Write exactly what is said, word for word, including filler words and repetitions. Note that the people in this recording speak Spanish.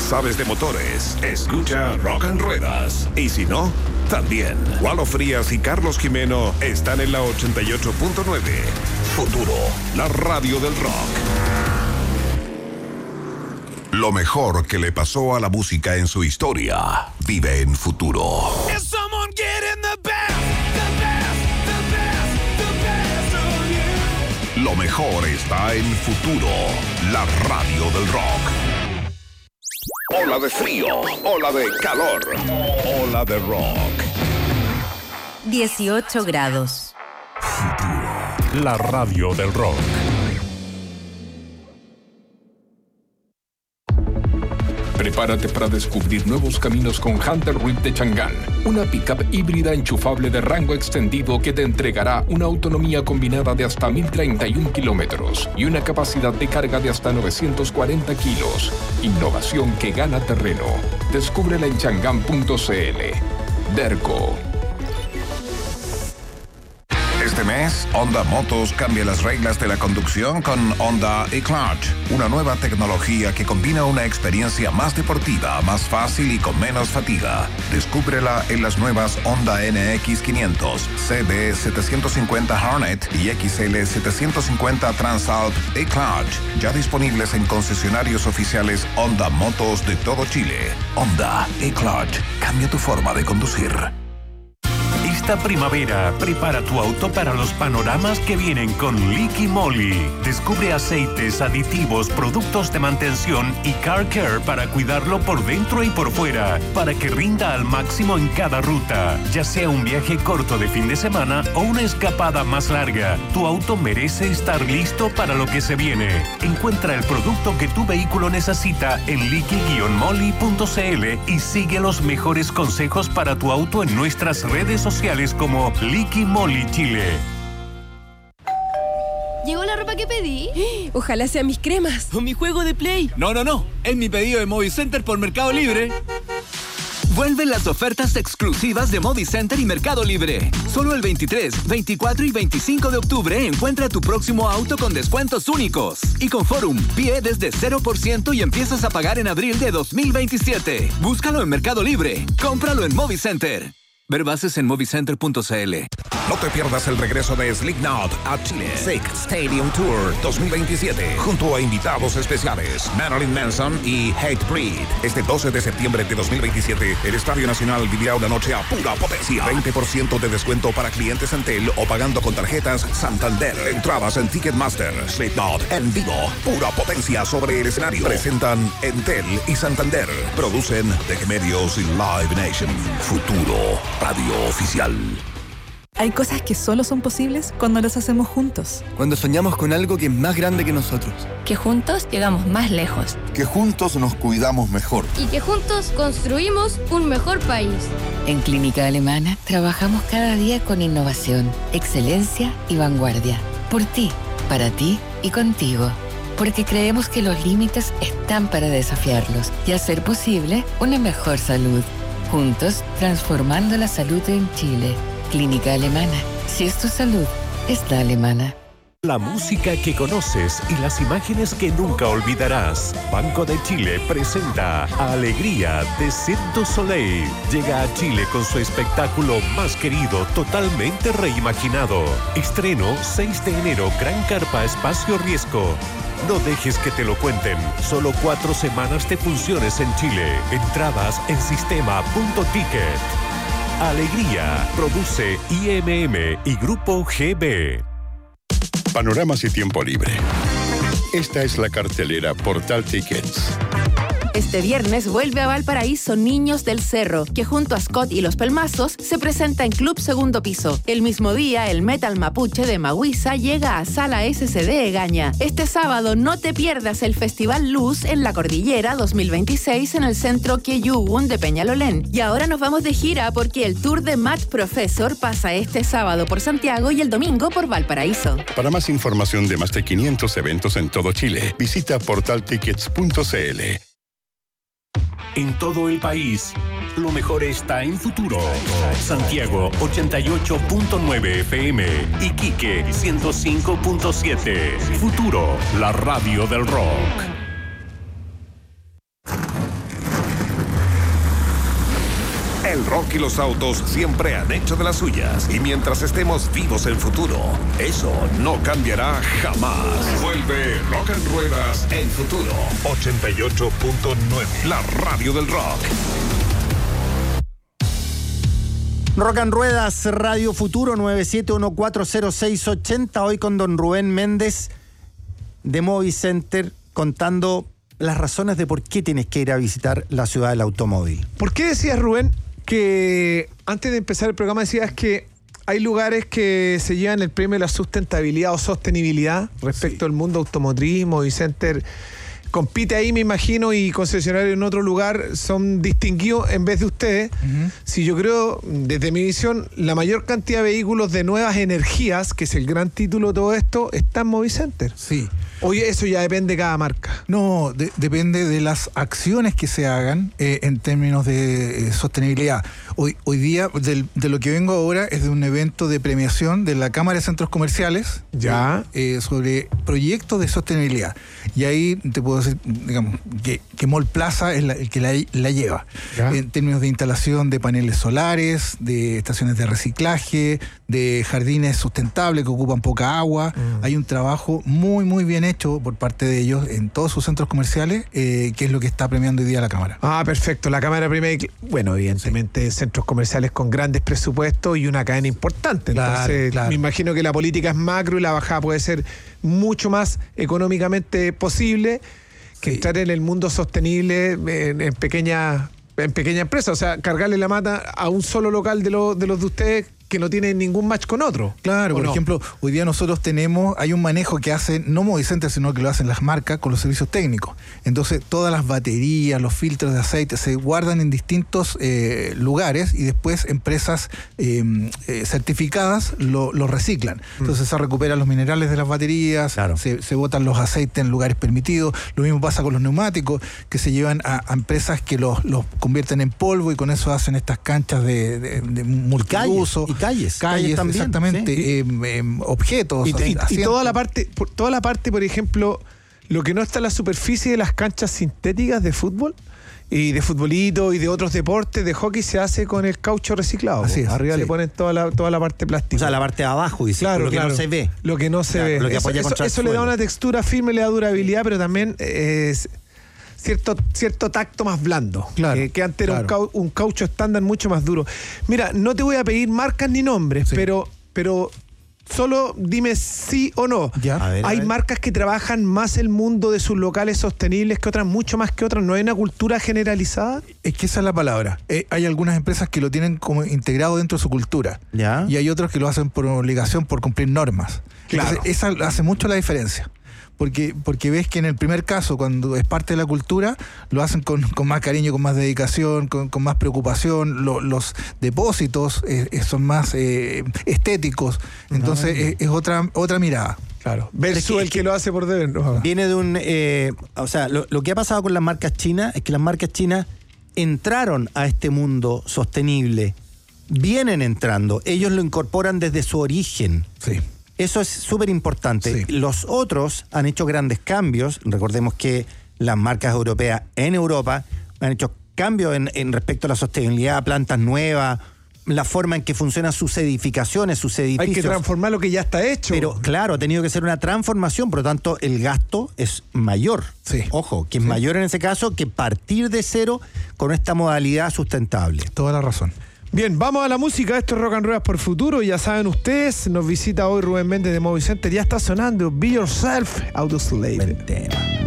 sabes de motores, escucha Rock and Ruedas. Y si no, también. Walo Frías y Carlos Jimeno están en la ochenta y ocho punto nueve. Futuro, la radio del rock. Lo mejor que le pasó a la música en su historia vive en Futuro. Lo mejor está en Futuro, la radio del rock. Ola de frío, ola de calor, ola de rock. dieciocho grados. Futuro, la radio del rock. Prepárate para descubrir nuevos caminos con Hunter Reef de Chang'an, una pickup híbrida enchufable de rango extendido que te entregará una autonomía combinada de hasta mil treinta y uno kilómetros y una capacidad de carga de hasta novecientos cuarenta kilos. Innovación que gana terreno. Descúbrela en chang'an punto c l. Derco. Este mes, Honda Motos cambia las reglas de la conducción con Honda eClutch, una nueva tecnología que combina una experiencia más deportiva, más fácil y con menos fatiga. Descúbrela en las nuevas Honda N X quinientos, C B setecientos cincuenta Hornet y X L setecientos cincuenta Transalp eClutch, ya disponibles en concesionarios oficiales Honda Motos de todo Chile. Honda eClutch, cambia tu forma de conducir. Esta primavera, prepara tu auto para los panoramas que vienen con Liqui Moly. Descubre aceites, aditivos, productos de mantención y car care para cuidarlo por dentro y por fuera, para que rinda al máximo en cada ruta. Ya sea un viaje corto de fin de semana o una escapada más larga, tu auto merece estar listo para lo que se viene. Encuentra el producto que tu vehículo necesita en liqui moly punto c l y sigue los mejores consejos para tu auto en nuestras redes sociales como Liqui Moly Chile. ¿Llegó la ropa que pedí? Ojalá sean mis cremas o mi juego de Play. No, no, no. Es mi pedido de Movicenter por Mercado Libre. Vuelven las ofertas exclusivas de Movicenter y Mercado Libre. Solo el veintitrés, veinticuatro y veinticinco de octubre encuentra tu próximo auto con descuentos únicos. Y con Forum, pie desde cero por ciento y empiezas a pagar en abril de dos mil veintisiete. Búscalo en Mercado Libre. Cómpralo en Movicenter. Ver bases en movicenter punto c l. No te pierdas el regreso de Slipknot a Chile. Sick Stadium Tour dos mil veintisiete. Junto a invitados especiales Marilyn Manson y Hatebreed. Este doce de septiembre de dos mil veintisiete, el Estadio Nacional vivirá una noche a pura potencia. veinte por ciento de descuento para clientes Entel o pagando con tarjetas Santander. Entradas en Ticketmaster. Slipknot en vivo. Pura potencia sobre el escenario. Presentan Entel y Santander. Producen The Medios y Live Nation. Futuro Radio Oficial. Hay cosas que solo son posibles cuando las hacemos juntos. Cuando soñamos con algo que es más grande que nosotros. Que juntos llegamos más lejos. Que juntos nos cuidamos mejor. Y que juntos construimos un mejor país. En Clínica Alemana trabajamos cada día con innovación, excelencia y vanguardia. Por ti, para ti y contigo. Porque creemos que los límites están para desafiarlos y hacer posible una mejor salud. Juntos, transformando la salud en Chile. Clínica Alemana. Si es tu salud, es la alemana. La música que conoces y las imágenes que nunca olvidarás. Banco de Chile presenta Alegría de Cirque du Soleil. Llega a Chile con su espectáculo más querido, totalmente reimaginado. Estreno seis de enero, Gran Carpa Espacio Riesgo. No dejes que te lo cuenten. Solo cuatro semanas de funciones en Chile. Entradas en sistema punto ticket. Alegría. Produce I M M y Grupo G B. Panoramas y tiempo libre. Esta es la cartelera Portal Tickets. Este viernes vuelve a Valparaíso Niños del Cerro, que junto a Scott y Los Pelmazos se presenta en Club Segundo Piso. El mismo día, el metal mapuche de Mahuiza llega a Sala S C D Egaña. Este sábado no te pierdas el Festival Luz en la Cordillera dos mil veintiséis en el Centro Queyugun de Peñalolén. Y ahora nos vamos de gira porque el tour de Matt Professor pasa este sábado por Santiago y el domingo por Valparaíso. Para más información de más de quinientos eventos en todo Chile, visita portal tickets punto c l. En todo el país, lo mejor está en Futuro. Santiago ochenta y ocho punto nueve F M, Iquique ciento cinco punto siete. Futuro, la radio del rock. rock y los autos siempre han hecho de las suyas. Y mientras estemos vivos en futuro, eso no cambiará jamás. Vuelve Rock en Ruedas en Futuro. ochenta y ocho punto nueve. La radio del rock. Rock en Ruedas, Radio Futuro, nueve siete uno cuatro cero seis ocho cero. Hoy con don Rubén Méndez de Movicenter, contando las razones de por qué tienes que ir a visitar la ciudad del automóvil. ¿Por qué decías, Rubén, que antes de empezar el programa decías que hay lugares que se llevan el premio de la sustentabilidad o sostenibilidad respecto sí. al mundo automotriz? Movicenter compite ahí, me imagino, y concesionario en otro lugar son distinguidos en vez de ustedes. Uh-huh. Si yo creo, desde mi visión, la mayor cantidad de vehículos de nuevas energías, que es el gran título de todo esto, está en Movicenter. Sí. Oye, eso ya depende de cada marca. No, de, depende de las acciones que se hagan eh, en términos de eh, sostenibilidad. Hoy, hoy día, del, de lo que vengo ahora es de un evento de premiación de la Cámara de Centros Comerciales ya eh, sobre proyectos de sostenibilidad. Y ahí te puedo decir, digamos, que, que Mall Plaza es la, el que la, la lleva. ¿Ya? En términos de instalación de paneles solares, de estaciones de reciclaje, de jardines sustentables que ocupan poca agua. Mm. Hay un trabajo muy, muy bien hecho por parte de ellos en todos sus centros comerciales, eh, que es lo que está premiando hoy día la Cámara. Ah, perfecto. La Cámara premia, bueno, evidentemente, sí. centros comerciales con grandes presupuestos y una cadena importante. Claro, Entonces, claro. me imagino que la política es macro y la bajada puede ser mucho más económicamente posible que sí. entrar en el mundo sostenible en, en pequeña en pequeña empresa. O sea, cargarle la mata a un solo local de, lo, de los de ustedes que no tienen ningún match con otro. Claro, por no? ejemplo, hoy día nosotros tenemos, hay un manejo que hacen, no Movicenter, sino que lo hacen las marcas con los servicios técnicos. Entonces, todas las baterías, los filtros de aceite se guardan en distintos eh, lugares y después empresas eh, eh, certificadas lo, lo reciclan. Entonces, mm. se recuperan los minerales de las baterías, claro. se, se botan los aceites en lugares permitidos. Lo mismo pasa con los neumáticos, que se llevan a, a empresas que los, los convierten en polvo y con eso hacen estas canchas de, de, de multiuso. Y calles, calles, calles también, exactamente, ¿sí? eh, eh, objetos. Y, y, y toda la parte, por, toda la parte, por ejemplo, lo que no está en la superficie de las canchas sintéticas de fútbol y de futbolito y de otros deportes, de hockey, se hace con el caucho reciclado. Así es, Arriba sí. le ponen toda la, toda la parte plástica. O sea, la parte de abajo, dice, claro, lo que claro. no se ve. Lo que no se claro, ve. Lo que eso apoya eso, contra el eso le da una textura firme, le da durabilidad, pero también es cierto, cierto tacto más blando. Claro, eh, que antes era claro. un, cau, un caucho estándar mucho más duro. Mira, no te voy a pedir marcas ni nombres, sí. pero, pero solo dime sí o no. Ya. A ver, hay a ver. marcas que trabajan más el mundo de sus locales sostenibles que otras, mucho más que otras. ¿No hay una cultura generalizada? Es que esa es la palabra. Eh, hay algunas empresas que lo tienen como integrado dentro de su cultura. ¿Ya? Y hay otros que lo hacen por obligación, por cumplir normas. Claro. Entonces, esa hace mucho la diferencia. Porque, porque ves que en el primer caso, cuando es parte de la cultura, lo hacen con, con más cariño, con más dedicación, con, con más preocupación. Lo, los depósitos eh, son más eh, estéticos. Entonces, es, es otra, otra mirada. Claro. Versus es que, el que lo hace por deber. No. Viene de un... Eh, o sea, lo, lo que ha pasado con las marcas chinas es que las marcas chinas entraron a este mundo sostenible. Vienen entrando. Ellos lo incorporan desde su origen. Sí. Eso es súper importante. Sí. Los otros han hecho grandes cambios. Recordemos que las marcas europeas en Europa han hecho cambios en, en respecto a la sostenibilidad, plantas nuevas, la forma en que funcionan sus edificaciones, sus edificios. Hay que transformar lo que ya está hecho. Pero claro, ha tenido que ser una transformación, por lo tanto el gasto es mayor. Sí. Ojo, que es sí. mayor en ese caso que partir de cero con esta modalidad sustentable. Toda la razón. Bien, vamos a la música. Esto es Rock and Ruedas por Futuro. Ya saben ustedes, nos visita hoy Rubén Méndez de Movicenter. Ya está sonando Be Yourself, Autoslave. Buen tema.